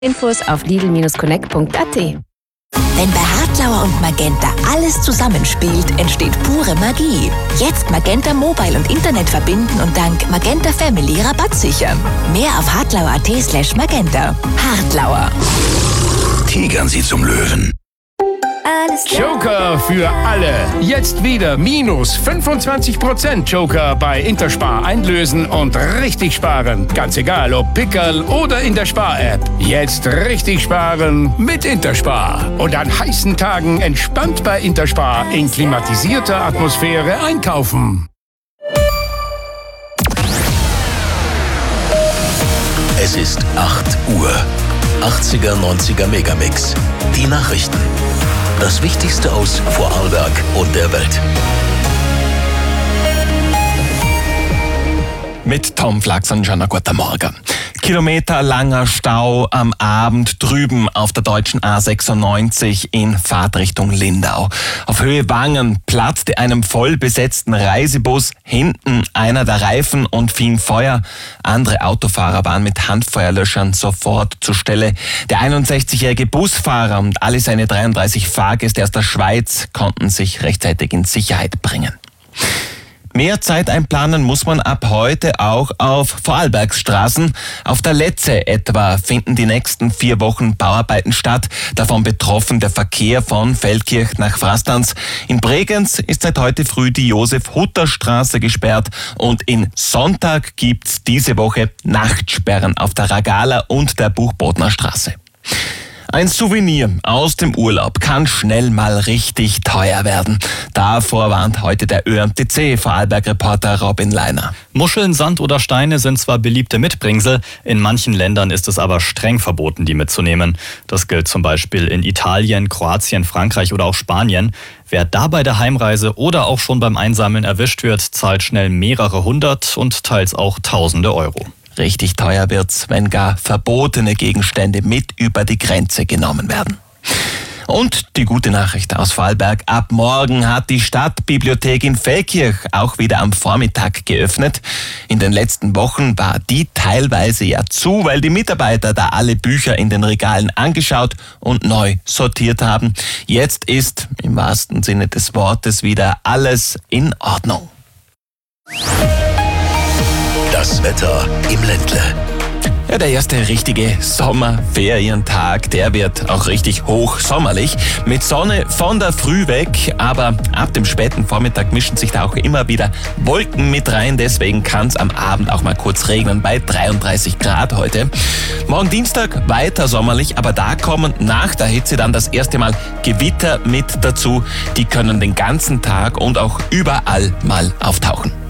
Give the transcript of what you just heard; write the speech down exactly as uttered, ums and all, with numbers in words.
Infos auf lidl Bindestrich connect Punkt a t. Wenn bei Hartlauer und Magenta alles zusammenspielt, entsteht pure Magie. Jetzt Magenta Mobile und Internet verbinden und dank Magenta Family Rabatt sichern. Mehr auf hartlauer Punkt at slash magenta. Hartlauer. Tigern Sie zum Löwen. Joker für alle. Jetzt wieder minus fünfundzwanzig Prozent Joker bei Interspar einlösen und richtig sparen. Ganz egal, ob Pickerl oder in der Spar-App. Jetzt richtig sparen mit Interspar. Und an heißen Tagen entspannt bei Interspar in klimatisierter Atmosphäre einkaufen. Es ist acht Uhr. achtziger, neunziger Megamix. Die Nachrichten. Das Wichtigste aus Vorarlberg und der Welt. Mit Tom Flachs und Jana, guten Morgen. Kilometerlanger Stau am Abend drüben auf der deutschen A sechsundneunzig in Fahrtrichtung Lindau. Auf Höhe Wangen platzte einem voll besetzten Reisebus hinten einer der Reifen und fing Feuer. Andere Autofahrer waren mit Handfeuerlöschern sofort zur Stelle. Der einundsechzigjährige Busfahrer und alle seine dreiunddreißig Fahrgäste aus der Schweiz konnten sich rechtzeitig in Sicherheit bringen. Mehr Zeit einplanen muss man ab heute auch auf Vorarlbergsstraßen. Auf der Letze etwa finden die nächsten vier Wochen Bauarbeiten statt. Davon betroffen der Verkehr von Feldkirch nach Frastanz. In Bregenz ist seit heute früh die Josef-Hutter-Straße gesperrt und in Sonntag gibt's diese Woche Nachtsperren auf der Ragala und der Buchbodner Straße. Ein Souvenir aus dem Urlaub kann schnell mal richtig teuer werden. Davor warnt heute der Ö M T C-Vorarlberg-Reporter Robin Leiner. Muscheln, Sand oder Steine sind zwar beliebte Mitbringsel, in manchen Ländern ist es aber streng verboten, die mitzunehmen. Das gilt zum Beispiel in Italien, Kroatien, Frankreich oder auch Spanien. Wer da bei der Heimreise oder auch schon beim Einsammeln erwischt wird, zahlt schnell mehrere hundert und teils auch tausende Euro. Richtig teuer wird's, wenn gar verbotene Gegenstände mit über die Grenze genommen werden. Und die gute Nachricht aus Vorarlberg: Ab morgen hat die Stadtbibliothek in Feldkirch auch wieder am Vormittag geöffnet. In den letzten Wochen war die teilweise ja zu, weil die Mitarbeiter da alle Bücher in den Regalen angeschaut und neu sortiert haben. Jetzt ist im wahrsten Sinne des Wortes wieder alles in Ordnung. Das Wetter im Ländle. Ja, der erste richtige Sommerferientag, der wird auch richtig hochsommerlich. Mit Sonne von der Früh weg, aber ab dem späten Vormittag mischen sich da auch immer wieder Wolken mit rein. Deswegen kann es am Abend auch mal kurz regnen bei dreiunddreißig Grad heute. Morgen Dienstag weiter sommerlich, aber da kommen nach der Hitze dann das erste Mal Gewitter mit dazu. Die können den ganzen Tag und auch überall mal auftauchen.